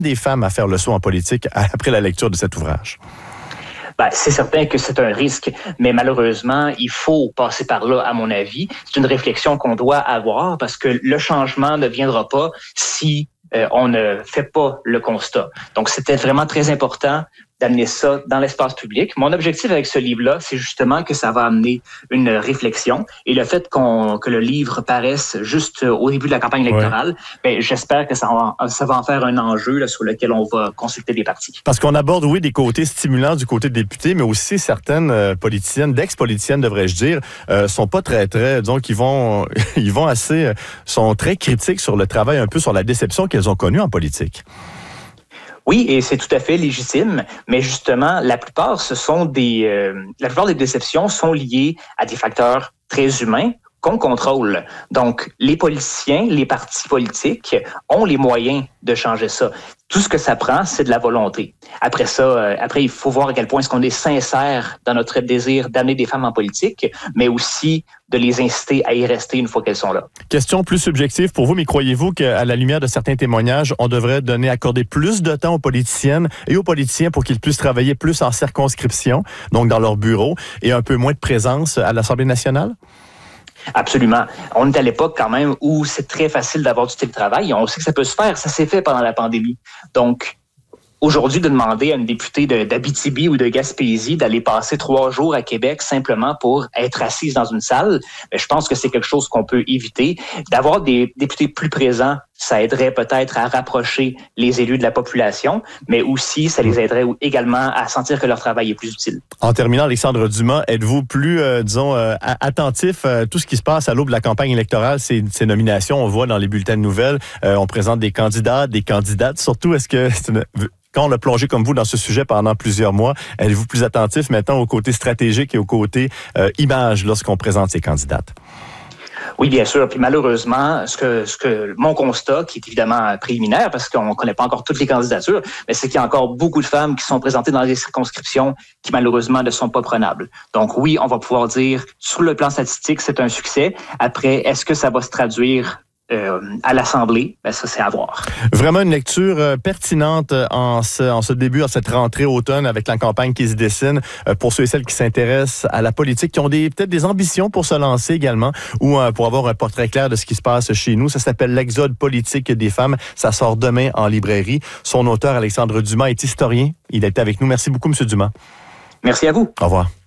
des femmes à faire le saut en politique après la lecture de cet ouvrage? Ben, c'est certain que c'est un risque, mais malheureusement, il faut passer par là, à mon avis. C'est une réflexion qu'on doit avoir parce que le changement ne viendra pas si on ne fait pas le constat. Donc, c'était vraiment très important d'amener ça dans l'espace public. Mon objectif avec ce livre-là, c'est justement que ça va amener une réflexion. Et le fait que le livre paraisse juste au début de la campagne électorale, ben, j'espère que ça va en faire un enjeu là, sur lequel on va consulter les partis. Parce qu'on aborde, oui, des côtés stimulants du côté des députés, mais aussi certaines politiciennes, d'ex-politiciennes, devrais-je dire, sont pas très, disons qu'ils vont, sont très critiques sur le travail, un peu sur la déception qu'elles ont connue en politique. Oui, et c'est tout à fait légitime, mais justement, la plupart des déceptions sont liées à des facteurs très humains qu'on contrôle. Donc, les politiciens, les partis politiques ont les moyens de changer ça. Tout ce que ça prend, c'est de la volonté. Après ça, il faut voir à quel point est-ce qu'on est sincère dans notre désir d'amener des femmes en politique, mais aussi de les inciter à y rester une fois qu'elles sont là. Question plus subjective pour vous, mais croyez-vous qu'à la lumière de certains témoignages, on devrait accorder plus de temps aux politiciennes et aux politiciens pour qu'ils puissent travailler plus en circonscription, donc dans leur bureau, et un peu moins de présence à l'Assemblée nationale? Absolument. On est à l'époque quand même où c'est très facile d'avoir du télétravail. On sait que ça peut se faire. Ça s'est fait pendant la pandémie. Donc, aujourd'hui, de demander à une députée d'Abitibi ou de Gaspésie d'aller passer 3 jours à Québec simplement pour être assise dans une salle, je pense que c'est quelque chose qu'on peut éviter. D'avoir des députés plus présents, ça aiderait peut-être à rapprocher les élus de la population, mais aussi ça les aiderait également à sentir que leur travail est plus utile. En terminant, Alexandre Dumas, êtes-vous plus, attentif à tout ce qui se passe à l'aube de la campagne électorale, ces nominations, on voit dans les bulletins de nouvelles, on présente des candidats, des candidates, surtout est-ce que quand on a plongé comme vous dans ce sujet pendant plusieurs mois, êtes-vous plus attentif maintenant au côté stratégique et au côté image lorsqu'on présente ces candidates? Oui, bien sûr. Puis malheureusement, mon constat, qui est évidemment préliminaire parce qu'on ne connaît pas encore toutes les candidatures, mais c'est qu'il y a encore beaucoup de femmes qui sont présentées dans les circonscriptions qui malheureusement ne sont pas prenables. Donc oui, on va pouvoir dire, sur le plan statistique, c'est un succès. Après, est-ce que ça va se traduire à l'Assemblée, ça, c'est à voir. Vraiment une lecture pertinente en ce début, en cette rentrée automne avec la campagne qui se dessine pour ceux et celles qui s'intéressent à la politique, qui ont peut-être des ambitions pour se lancer également ou pour avoir un portrait clair de ce qui se passe chez nous. Ça s'appelle L'exode politique des femmes. Ça sort demain en librairie. Son auteur, Alexandre Dumas, est historien. Il était avec nous. Merci beaucoup, M. Dumas. Merci à vous. Au revoir.